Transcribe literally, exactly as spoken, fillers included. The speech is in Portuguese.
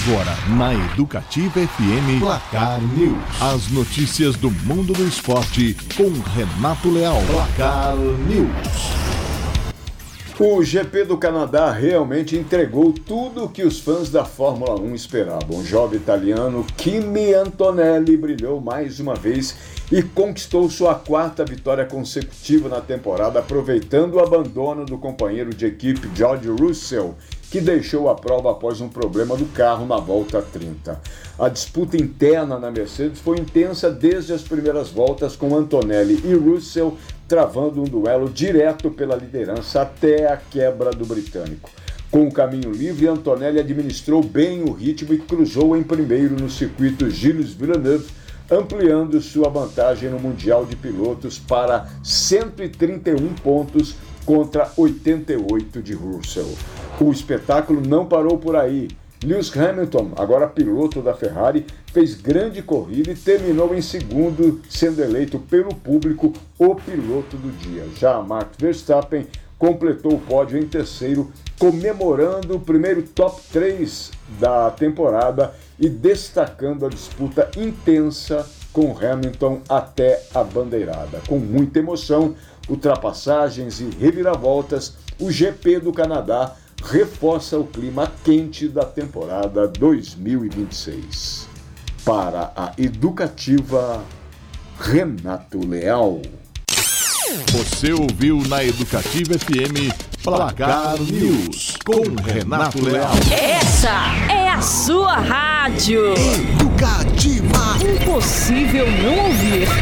Agora, na Educativa F M, Placar News. As notícias do mundo do esporte com Renato Leal. Placar News. O G P do Canadá realmente entregou tudo o que os fãs da Fórmula um esperavam. O jovem italiano Kimi Antonelli brilhou mais uma vez e conquistou sua quarta vitória consecutiva na temporada, aproveitando o abandono do companheiro de equipe George Russell, que deixou a prova após um problema do carro na volta trinta. A disputa interna na Mercedes foi intensa desde as primeiras voltas, com Antonelli e Russell travando um duelo direto pela liderança até a quebra do britânico. Com o caminho livre, Antonelli administrou bem o ritmo e cruzou em primeiro no circuito Gilles Villeneuve, ampliando sua vantagem no Mundial de Pilotos para cento e trinta e um pontos contra oitenta e oito de Russell. O espetáculo não parou por aí. Lewis Hamilton, agora piloto da Ferrari, fez grande corrida e terminou em segundo, sendo eleito pelo público o piloto do dia. Já Max Verstappen completou o pódio em terceiro, comemorando o primeiro top três da temporada e destacando a disputa intensa com Hamilton até a bandeirada. Com muita emoção, ultrapassagens e reviravoltas, o G P do Canadá reforça o clima quente da temporada dois mil e vinte e seis. Para a Educativa, Renato Leal. Você ouviu na Educativa F M Placar News com Renato Leal. Essa é a sua rádio. Educativa. Impossível não ouvir.